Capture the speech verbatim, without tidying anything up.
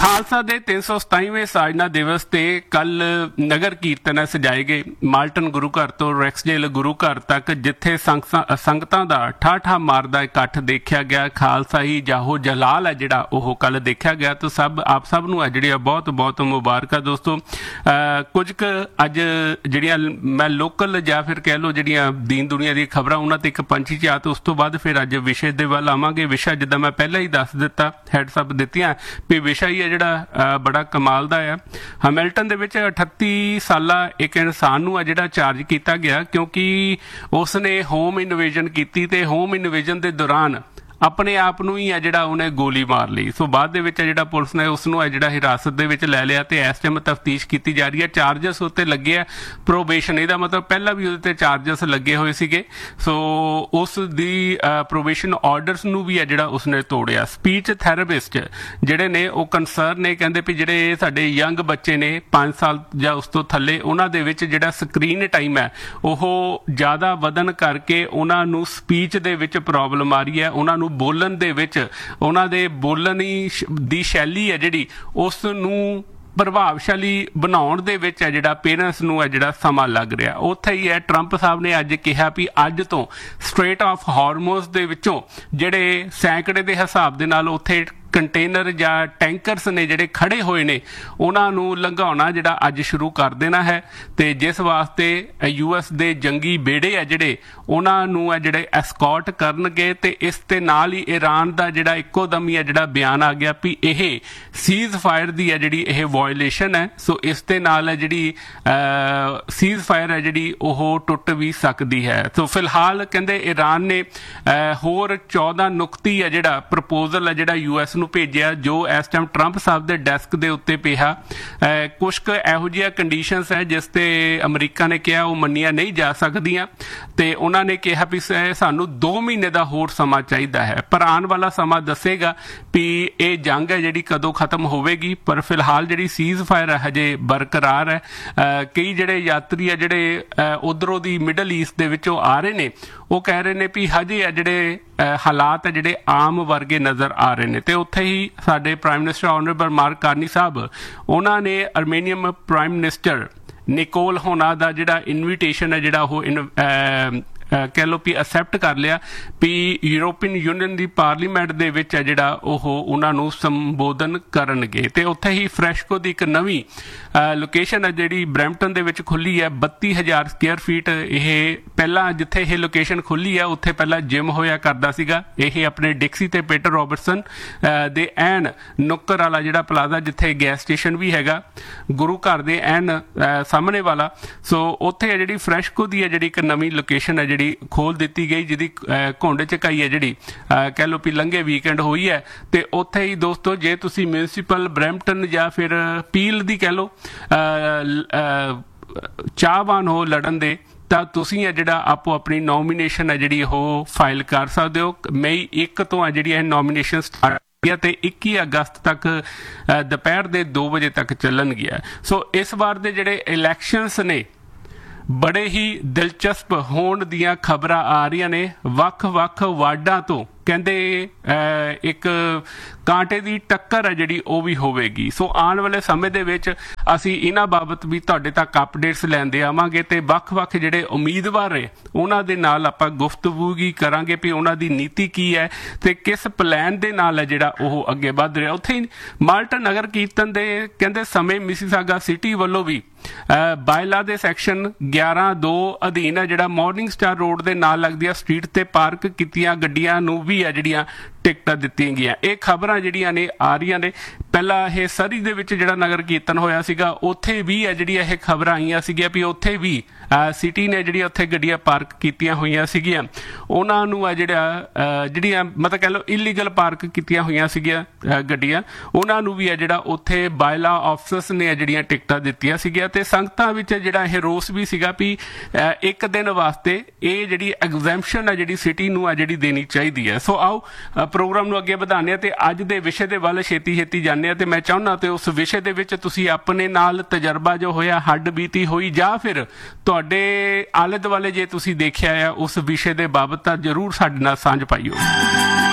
ਖਾਲਸਾ ਦੇ ਤਿੰਨ ਸੌ ਸਤਾਈਵੇਂ ਸਾਜਨਾ ਦਿਵਸ ਤੇ ਕੱਲ ਨਗਰ ਕੀਰਤਨ ਸਜਾਏ ਗਏ। ਮਾਲਟਨ ਗੁਰੂ ਘਰ ਤੋਂ ਰੈਕਸਡੇਲ ਗੁਰੂ ਘਰ ਤੱਕ ਜਿੱਥੇ ਸੰਗਤਾਂ ਦਾ ਠਾਠਾ ਮਾਰਦਾ ਇਕੱਠ ਦੇਖਿਆ ਗਿਆ, ਖਾਲਸਾਈ ਜਾਹੋ ਜਲਾਲ ਹੈ ਜਿਹੜਾ ਉਹ ਕੱਲ ਦੇਖਿਆ ਗਿਆ। ਤਾਂ ਸਭ ਆਪ ਸਭ ਨੂੰ ਹੈ ਜਿਹੜੀ ਬਹੁਤ ਬਹੁਤ ਮੁਬਾਰਕਾਂ ਦੋਸਤੋ। ਕੁਝ ਕੁ ਅੱਜ ਜਿਹੜੀਆਂ ਮੈਂ ਲੋਕਲ ਜਾਂ ਫਿਰ ਕਹਿ ਲਓ ਜਿਹੜੀਆਂ ਦੀਨ ਦੁਨੀਆ ਦੀਆਂ ਖਬਰਾਂ ਉਹਨਾਂ ਤੇ ਇੱਕ ਪੰਛੀ ਚਾਹ ਤੇ ਉਸ ਤੋਂ ਬਾਅਦ ਫਿਰ ਅੱਜ ਵਿਸ਼ੇ ਦੇ ਵੱਲ ਆਵਾਂਗੇ। ਵਿਸ਼ਾ ਜਿੱਦਾਂ ਮੈਂ ਪਹਿਲਾਂ ਹੀ ਦੱਸ ਦਿੱਤਾ, ਹੈਡਸਅਪ ਦਿੱਤੀਆਂ ਵੀ ਵਿਸ਼ਾ ਹੀ ਜਿਹੜਾ ਬੜਾ ਕਮਾਲ ਦਾ ਆ। ਹੈਮਿਲਟਨ ਦੇ ਵਿੱਚ ਅਠੱਤੀ ਸਾਲਾ ਇੱਕ ਇਨਸਾਨ ਨੂੰ ਆ ਜਿਹੜਾ ਚਾਰਜ ਕੀਤਾ ਗਿਆ ਕਿਉਂਕਿ ਉਸਨੇ ਹੋਮ ਇਨਵੇਜਨ ਕੀਤੀ ਤੇ ਹੋਮ ਇਨਵੇਜਨ ਦੇ ਦੌਰਾਨ ਆਪਣੇ ਆਪ ਨੂੰ ਹੀ ਆ ਜਿਹੜਾ ਉਹਨੇ ਗੋਲੀ ਮਾਰ ਲਈ। ਸੋ ਬਾਅਦ ਦੇ ਵਿੱਚ ਜਿਹੜਾ ਪੁਲਿਸ ਨੇ ਉਸ ਨੂੰ ਆ ਜਿਹੜਾ ਹਿਰਾਸਤ ਦੇ ਵਿੱਚ ਲੈ ਲਿਆ ਤੇ ਇਸ ਟਾਈਮ ਤਫਤੀਸ਼ ਕੀਤੀ ਜਾ ਰਹੀ ਹੈ। ਚਾਰਜਸ ਉੱਤੇ ਲੱਗੇ ਆ ਪ੍ਰੋਬੇਸ਼ਨ, ਇਹਦਾ ਮਤਲਬ ਪਹਿਲਾਂ ਵੀ ਉਹਦੇ ਤੇ ਚਾਰਜਸ ਲੱਗੇ ਹੋਏ ਸੀਗੇ। ਸੋ ਉਸ ਦੀ ਪ੍ਰੋਬੇਸ਼ਨ ਆਰਡਰਸ ਨੂੰ ਵੀ ਆ ਜਿਹੜਾ ਉਸਨੇ ਤੋੜਿਆ। ਸਪੀਚ ਥੈਰੇਪਿਸਟ ਜਿਹੜੇ ਨੇ ਉਹ ਕੰਸਰਨ ਨੇ, ਕਹਿੰਦੇ ਵੀ ਜਿਹੜੇ ਸਾਡੇ ਯੰਗ ਬੱਚੇ ਨੇ ਪੰਜ ਸਾਲ ਜਾਂ ਉਸ ਤੋਂ ਥੱਲੇ, ਉਹਨਾਂ ਦੇ ਵਿੱਚ ਜਿਹੜਾ ਸਕਰੀਨ ਟਾਈਮ ਹੈ ਉਹ ਜ਼ਿਆਦਾ ਵਧਣ ਕਰਕੇ ਉਹਨਾਂ ਨੂੰ ਸਪੀਚ ਦੇ ਵਿੱਚ ਪ੍ਰੋਬਲਮ ਆ ਰਹੀ ਹੈ। ਉਹਨਾਂ ਨੂੰ ਬੋਲਣ ਦੇ ਵਿੱਚ, ਉਹਨਾਂ ਦੇ ਬੋਲਣ ਦੀ ਸ਼ੈਲੀ ਹੈ ਜਿਹੜੀ ਉਸ ਨੂੰ ਪ੍ਰਭਾਵਸ਼ਾਲੀ ਬਣਾਉਣ ਦੇ ਵਿੱਚ ਹੈ ਜਿਹੜਾ ਪੇਰੈਂਟਸ ਨੂੰ ਹੈ ਜਿਹੜਾ ਸਮਾਂ ਲੱਗ ਰਿਹਾ। ਉੱਥੇ ਹੀ ਹੈ ਟਰੰਪ ਸਾਹਿਬ ਨੇ ਅੱਜ ਕਿਹਾ ਵੀ ਅੱਜ ਤੋਂ ਸਟ੍ਰੇਟ ਆਫ ਹਾਰਮੋਜ਼ ਦੇ ਵਿੱਚੋਂ ਜਿਹੜੇ ਸੈਂਕੜੇ ਦੇ ਹਿਸਾਬ ਦੇ ਨਾਲ ਉੱਥੇ ਕੰਟੇਨਰ ਜਾਂ ਟੈਂਕਰਸ ਨੇ ਜਿਹੜੇ ਖੜੇ ਹੋਏ ਨੇ ਉਹਨਾਂ ਨੂੰ ਲੰਘਾਉਣਾ ਜਿਹੜਾ ਅੱਜ ਸ਼ੁਰੂ ਕਰ ਦੇਣਾ ਹੈ। ਤੇ ਜਿਸ ਵਾਸਤੇ ਯੂ ਐਸ ਦੇ ਜੰਗੀ ਬੇੜੇ ਆ ਜਿਹੜੇ ਉਹਨਾਂ ਨੂੰ ਆ ਜਿਹੜੇ ਐਸਕੌਰਟ ਕਰਨਗੇ। ਤੇ ਇਸ ਦੇ ਨਾਲ ਹੀ ਈਰਾਨ ਦਾ ਜਿਹੜਾ ਇੱਕੋ ਦਮ ਹੀ ਆ ਜਿਹੜਾ ਬਿਆਨ ਆ ਗਿਆ ਵੀ ਇਹ ਸੀਜ਼ ਫਾਇਰ ਦੀ ਆ ਜਿਹੜੀ ਇਹ ਵਾਇਓਲੇਸ਼ਨ ਹੈ। ਸੋ ਇਸ ਦੇ ਨਾਲ ਹੈ ਜਿਹੜੀ ਸੀਜ਼ ਫਾਇਰ ਹੈ ਜਿਹੜੀ ਉਹ ਟੁੱਟ ਵੀ ਸਕਦੀ ਹੈ। ਸੋ ਫਿਲਹਾਲ ਕਹਿੰਦੇ ਈਰਾਨ ਨੇ ਹੋਰ ਚੌਦਾਂ ਨੁਕਤੀ ਆ ਜਿਹੜਾ ਪ੍ਰਪੋਜ਼ਲ ਆ ਜਿਹੜਾ ਯੂ ਐਸ ਨੂੰ ਭੇਜਿਆ ਜੋ ਇਸ ਟਾਈਮ ਟਰੰਪ ਸਾਹਿਬ ਦੇ ਡੈਸਕ ਦੇ ਉੱਤੇ ਪਿਆ। ਕੁਛ ਕੁ ਇਹੋ ਜਿਹੀਆਂ ਕੰਡੀਸ਼ਨਸ ਹੈ ਜਿਸ ਤੇ ਅਮਰੀਕਾ ਨੇ ਕਿਹਾ ਉਹ ਮੰਨੀਆਂ ਨਹੀਂ ਜਾ ਸਕਦੀਆਂ ਤੇ ਉਹਨਾਂ ਨੇ ਕਿਹਾ ਵੀ ਸਾਨੂੰ ਦੋ ਮਹੀਨੇ ਦਾ ਹੋਰ ਸਮਾਂ ਚਾਹੀਦਾ ਹੈ। ਪਰ ਆਉਣ ਵਾਲਾ ਸਮਾਂ ਦੱਸੇਗਾ ਵੀ ਇਹ ਜੰਗ ਹੈ ਜਿਹੜੀ ਕਦੋਂ ਖਤਮ ਹੋਵੇਗੀ। ਪਰ ਫਿਲਹਾਲ ਜਿਹੜੀ ਸੀਜ਼ ਫਾਇਰ ਹੈ ਹਜੇ ਬਰਕਰਾਰ ਹੈ। ਕਈ ਜਿਹੜੇ ਯਾਤਰੀ ਆ ਜਿਹੜੇ ਉਧਰੋਂ ਦੀ ਮਿਡਲ ਈਸਟ ਦੇ ਵਿੱਚੋਂ ਆ ਰਹੇ ਨੇ ਉਹ ਕਹਿ ਰਹੇ ਨੇ ਵੀ ਹਜੇ ਆ ਜਿਹੜੇ ਹਾਲਾਤ ਆ ਜਿਹੜੇ ਆਮ ਵਰਗੇ ਨਜ਼ਰ ਆ ਰਹੇ ਨੇ। ਤੇ ਉੱਥੇ ਹੀ ਸਾਡੇ prime minister honourable mark Carney ਸਾਹਿਬ ਉਹਨਾਂ ਨੇ ਅਰਮੇਨੀਅਨ ਪ੍ਰਾਈਮ ਮਿਨਿਸਟਰ ਨਿਕੋਲ ਹੋਣਾ ਦਾ ਜਿਹੜਾ ਇਨਵੀਟੇਸ਼ਨ ਹੈ ਜਿਹੜਾ ਉਹ ਕਹਿ ਲਓ ਵੀ ਅਸੈਪਟ ਕਰ ਲਿਆ ਵੀ ਯੂਰੋਪੀਅਨ ਯੂਨੀਅਨ ਦੀ ਪਾਰਲੀਮੈਂਟ ਦੇ ਵਿੱਚ ਹੈ ਜਿਹੜਾ ਉਹ ਉਹਨਾਂ ਨੂੰ ਸੰਬੋਧਨ ਕਰਨਗੇ। ਤੇ ਉੱਥੇ ਹੀ ਫਰੈਸ਼ਕੋ ਦੀ ਇੱਕ ਨਵੀਂ ਲੋਕੇਸ਼ਨ ਹੈ ਜਿਹੜੀ ਬਰੈਂਪਟਨ ਦੇ ਵਿੱਚ ਖੁੱਲੀ ਹੈ। ਬੱਤੀ ਹਜ਼ਾਰ ਸਕੁਅਰ ਫੀਟ ਇਹ ਪਹਿਲਾਂ ਜਿੱਥੇ ਇਹ ਲੋਕੇਸ਼ਨ ਖੁੱਲੀ ਹੈ ਉੱਥੇ ਪਹਿਲਾਂ ਜਿਮ ਹੋਇਆ ਕਰਦਾ ਸੀਗਾ। ਇਹ ਆਪਣੇ ਡਿਕਸੀ ਤੇ ਪੀਟਰ ਰੋਬਰਟਸਨ ਦੇ ਐਨ ਨੁੱਕਰ ਵਾਲਾ ਜਿਹੜਾ ਪਲਾਜ਼ਾ ਜਿੱਥੇ ਗੈਸ ਸਟੇਸ਼ਨ ਵੀ ਹੈਗਾ ਗੁਰੂ ਘਰ ਦੇ ਐਨ ਸਾਹਮਣੇ ਵਾਲਾ। ਸੋ ਉੱਥੇ ਹੈ ਜਿਹੜੀ ਫਰੈਸ਼ਕੋ ਦੀ ਹੈ ਜਿਹੜੀ ਇੱਕ ਨਵੀਂ ਲੋਕੇਸ਼ਨ ਹੈ ਜਿਹੜੀ ਖੋਲ ਦਿੱਤੀ ਗਈ ਜਿਹਦੀ ਘੁੰਡ ਝਕਾਈ ਹੈ ਜਿਹੜੀ ਕਹਿ ਲਓ ਵੀ ਲੰਘੇ ਵੀਕਐਂਡ ਹੋਈ ਹੈ। ਤੇ ਉੱਥੇ ਹੀ ਦੋਸਤੋ ਜੇ ਤੁਸੀਂ ਮਿਊਨਿਸਪਲ ਬਰੈਂਪਟਨ ਜਾਂ ਫਿਰ ਪੀਲ ਦੀ ਕਹਿ ਲਓ ਚਾਹਵਾਨ ਹੋ ਲੜਨ ਦੇ ਤਾਂ ਤੁਸੀਂ ਹੈ ਜਿਹੜਾ ਆਪੋ ਆਪਣੀ ਨੋਮੀਨੇਸ਼ਨ ਹੈ ਜਿਹੜੀ ਉਹ ਫਾਈਲ ਕਰ ਸਕਦੇ ਹੋ। ਮਈ ਇੱਕ ਤੋਂ ਹੈ ਜਿਹੜੀ ਇਹ ਨੋਮੀਨੇਸ਼ਨ ਸਟਾਰਟ ਤੇ ਇੱਕੀ ਅਗਸਤ ਤੱਕ ਦੁਪਹਿਰ ਦੇ ਦੋ ਵਜੇ ਤੱਕ ਚੱਲਣਗੀਆਂ। ਸੋ ਇਸ ਵਾਰ ਦੇ ਜਿਹੜੇ ਇਲੈਕਸ਼ਨਸ ਨੇ ਬੜੇ ਹੀ ਦਿਲਚਸਪ ਹੋਣ ਦੀਆਂ ਖਬਰਾਂ ਆ ਰਹੀਆਂ ਨੇ। ਵੱਖ-ਵੱਖ ਵਾਰਡਾਂ ਤੋਂ ਕਹਿੰਦੇ ਇੱਕ ਕਾਂਟੇ ਦੀ ਟੱਕਰ ਹੈ ਜਿਹੜੀ ਉਹ ਵੀ ਹੋਵੇਗੀ। ਸੋ ਆਉਣ ਵਾਲੇ ਸਮੇਂ ਦੇ ਵਿੱਚ ਅਸੀਂ ਇਹਨਾਂ ਬਾਬਤ ਵੀ ਤੁਹਾਡੇ ਤੱਕ ਅਪਡੇਟਸ ਲੈਂਦੇ ਆਵਾਂਗੇ ਤੇ ਵੱਖ-ਵੱਖ ਜਿਹੜੇ ਉਮੀਦਵਾਰ ਨੇ ਉਹਨਾਂ ਦੇ ਨਾਲ ਆਪਾਂ ਗੁਫ਼ਤਗੂ ਵੀ ਕਰਾਂਗੇ ਵੀ ਉਹਨਾਂ ਦੀ ਨੀਤੀ ਕੀ ਹੈ ਤੇ ਕਿਸ ਪਲਾਨ ਦੇ ਨਾਲ ਹੈ ਜਿਹੜਾ ਉਹ ਅੱਗੇ ਵੱਧ ਰਿਹਾ। ਉੱਥੇ ਹੀ ਮਾਲਟਨ ਨਗਰ ਕੀਰਤਨ ਦੇ ਕਹਿੰਦੇ ਸਮੇਂ ਮਿਸੀਸਾਗਾ ਸਿਟੀ ਵੱਲੋਂ ਵੀ ਬਾਇਲਾ ਦੇ ਸੈਕਸ਼ਨ ਗਿਆਰਾਂ ਦੋ ਅਧੀਨ ਹੈ ਜਿਹੜਾ ਮਾਰਨਿੰਗ ਸਟਾਰ ਰੋਡ ਦੇ ਨਾਲ ਲੱਗਦੀਆਂ ਸਟਰੀਟ ਤੇ ਪਾਰਕ ਕੀਤੀਆਂ ਗੱਡੀਆਂ ਨੂੰ ਵੀ ਆ ਜਿਹੜੀਆਂ ਟਿਕਟਾਂ ਦਿੱਤੀਆਂ ਗਈਆਂ। ਇਹ ਖਬਰਾਂ ਜਿਹੜੀਆਂ ਨੇ ਆ ਰਹੀਆਂ ਨੇ। ਪਹਿਲਾਂ ਇਹ ਸਰੀ ਦੇ ਵਿੱਚ ਜਿਹੜਾ ਨਗਰ ਕੀਰਤਨ ਹੋਇਆ ਸੀਗਾ ਉੱਥੇ ਵੀ ਹੈ ਜਿਹੜੀਆਂ ਇਹ ਖਬਰਾਂ ਆਈਆਂ ਸੀਗੀਆਂ ਵੀ ਉੱਥੇ ਵੀ ਸਿਟੀ ਨੇ ਜਿਹੜੀਆਂ ਉੱਥੇ ਗੱਡੀਆਂ ਪਾਰਕ ਕੀਤੀਆਂ ਹੋਈਆਂ ਸੀਗੀਆਂ ਉਹਨਾਂ ਨੂੰ ਆ ਜਿਹੜਾ ਜਿਹੜੀਆਂ ਮਤਲਬ ਕਹਿ ਲਓ ਇਲੀਗਲ ਪਾਰਕ ਕੀਤੀਆਂ ਹੋਈਆਂ ਸੀਗੀਆਂ ਗੱਡੀਆਂ ਉਹਨਾਂ ਨੂੰ ਵੀ ਆ ਜਿਹੜਾ ਉੱਥੇ ਬਾਇਲਾ ਆਫਿਸਰਸ ਨੇ ਜਿਹੜੀਆਂ ਟਿਕਟਾਂ ਦਿੱਤੀਆਂ ਸੀਗੀਆਂ। ਤੇ ਸੰਗਤਾਂ ਵਿੱਚ ਜਿਹੜਾ ਇਹ ਰੋਸ ਵੀ ਸੀਗਾ ਵੀ ਇੱਕ ਦਿਨ ਵਾਸਤੇ ਇਹ ਜਿਹੜੀ ਐਗਜ਼ੈਂਪਸ਼ਨ ਹੈ ਜਿਹੜੀ ਸਿਟੀ ਨੂੰ ਆ ਜਿਹੜੀ ਦੇਣੀ ਚਾਹੀਦੀ ਹੈ। ਸੋ ਆਓ ਪ੍ਰੋਗਰਾਮ ਨੂੰ ਅੱਗੇ ਵਧਾਉਂਦੇ ਹਾਂ ਤੇ ਅੱਜ ਦੇ ਵਿਸ਼ੇ ਦੇ ਵੱਲ ਛੇਤੀ ਛੇਤੀ ਜਾਂਦੇ ਹਾਂ। ਤੇ ਮੈਂ ਚਾਹੁੰਦਾ ਤੇ ਉਸ ਵਿਸ਼ੇ ਦੇ ਵਿੱਚ ਤੁਸੀਂ ਆਪਣੇ ਨਾਲ ਤਜਰਬਾ ਜੋ ਹੋਇਆ ਹੱਡ ਬੀਤੀ ਹੋਈ ਜਾਂ ਫਿਰ ਤੁਹਾਡੇ ਆਲੇ ਦੁਆਲੇ ਜੇ ਤੁਸੀਂ ਦੇਖਿਆ ਆ ਉਸ ਵਿਸ਼ੇ ਦੇ ਬਾਬਤ ਤਾਂ ਜ਼ਰੂਰ ਸਾਡੇ ਨਾਲ ਸਾਂਝ ਪਾਈਓ।